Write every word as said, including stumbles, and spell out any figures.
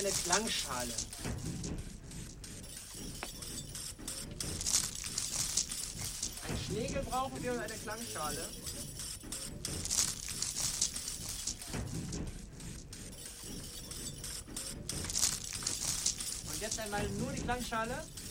eine Klangschale. Ein Schlegel brauchen wir und eine Klangschale. Und jetzt einmal nur die Klangschale.